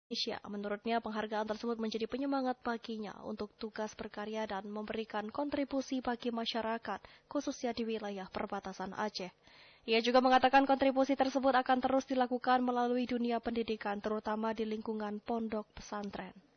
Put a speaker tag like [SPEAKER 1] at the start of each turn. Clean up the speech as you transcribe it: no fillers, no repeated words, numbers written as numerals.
[SPEAKER 1] Indonesia. Menurutnya, penghargaan tersebut menjadi penyemangat baginya untuk tugas berkarya dan memberikan kontribusi bagi masyarakat, khususnya di wilayah perbatasan Aceh. Ia juga mengatakan kontribusi tersebut akan terus dilakukan melalui dunia pendidikan, terutama di lingkungan pondok pesantren.